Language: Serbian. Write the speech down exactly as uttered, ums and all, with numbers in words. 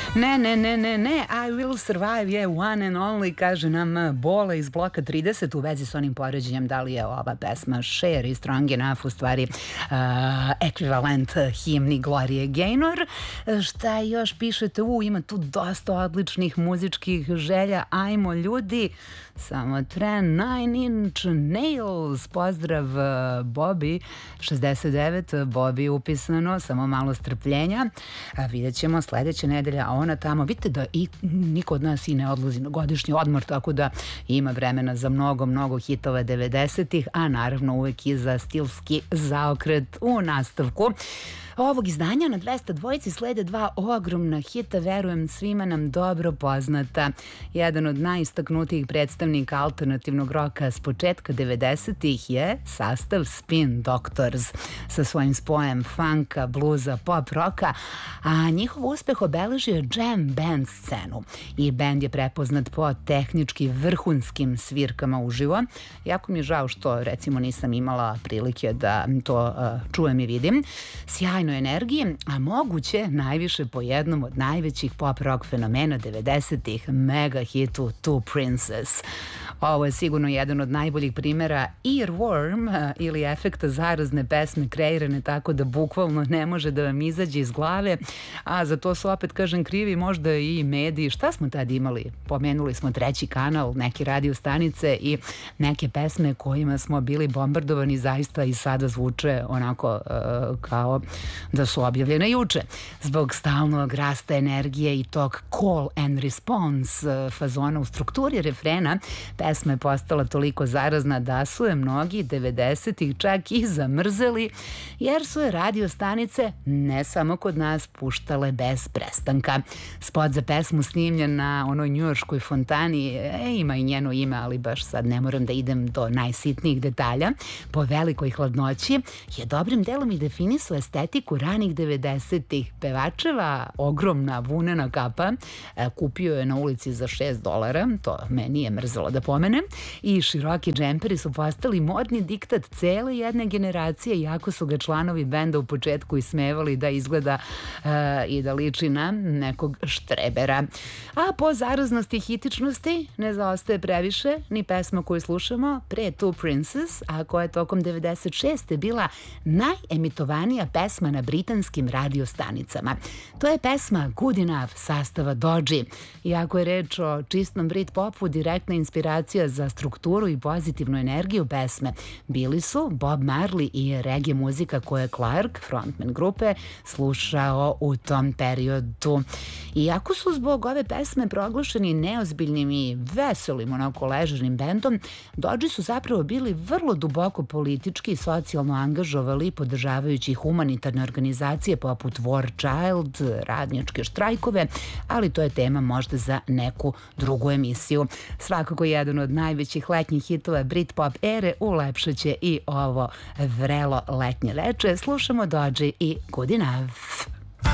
Ne, ne, ne, ne, ne, I Will Survive je one and only, kaže nam Bole iz bloka trideset u vezi s onim poređenjem da li je ova pesma Cher i Strong Enough u stvari uh, ekvivalent himni Glorie Gaynor. Šta još pišete? U, ima tu dosta odličnih muzičkih želja. Ajmo ljudi, samo tren. Nine Inch Nails, pozdrav Bobby, šezdeset devet, Bobby upisano, samo malo strpljenja. A vidjet ćemo sledeće nedelja, a ona tamo, vidite da i niko od nas i ne odlazi na godišnji odmor, tako da ima vremena za mnogo, mnogo hitova devedesetih, a naravno uvek i za stilski zaokret u nastavku ovog izdanja. Na dvesta dvojici slede dva ogromna hita, verujem svima nam dobro poznata. Jedan od najistaknutijih predstavnika alternativnog roka s početka devedesetih je sastav Spin Doctors sa svojim spojem funka, bluza, pop roka, a njihov uspeh obeležio je jam band scenu i band je prepoznat po tehnički vrhunskim svirkama uživo. Jako mi je žao što recimo nisam imala prilike da to uh, čujem i vidim. Sjajno energije, a moguće najviše po jednom od najvećih pop rock fenomena devedesetih, mega hitu Two Princes. Ovo je sigurno jedan od najboljih primjera earworm ili efekta zarazne pesme kreirane tako da bukvalno ne može da vam izađe iz glave, a za to su opet, kažem, krivi možda i mediji. Šta smo tad imali? Pomenuli smo treći kanal, neke radio stanice i neke pesme kojima smo bili bombardovani zaista i sada zvuče onako uh, kao da su objavljene juče. Zbog stalnog rasta energije i tog call and response uh, fazona u strukturi refrena, pesma je postala toliko zarazna da su je mnogi devedesetih čak i zamrzeli, jer su je radio stanice ne samo kod nas puštale bez prestanka. Spot za pesmu snimljen na onoj njujorškoj fontani, e, ima i njeno ime, ali baš sad ne moram da idem do najsitnijih detalja, po velikoj hladnoći, je dobrim delom i definisao estetiku ranih devedesetih. Pevačeva ogromna vunena kapa e, kupio je na ulici za šest dolara, to me nije mrzelo da pomenem, i široki džemperi su postali modni diktat cele jedne generacije, iako su ga članovi benda u početku ismevali da izgleda uh, i da liči na nekog štrebera. A po zaraznosti i hitičnosti ne zaostaje previše ni pesma koju slušamo pre Two Princes, a koja je tokom devedeset šeste bila najemitovanija pesma na britanskim radiostanicama. To je pesma Good Enough sastava Doji. Iako je reč o čistom Brit popu, direktna inspiracija za strukturu i pozitivnu energiju pesme bili su Bob Marley i reggae muzika koju je Clark, frontman grupe, slušao u tom periodu. Iako su zbog ove pesme proglašeni neozbiljnim i veselim, onako ležernim bendom, Doji su zapravo bili vrlo duboko politički i socijalno angažovali, podržavajući humanitarne organizacije poput War Child, radničke štrajkove, ali to je tema možda za neku drugu emisiju. Svakako jedan od najvećih letnjih hitova Britpop ere ulepšaće i ovo vrelo letnje veče. Slušamo Doji i Good Enough.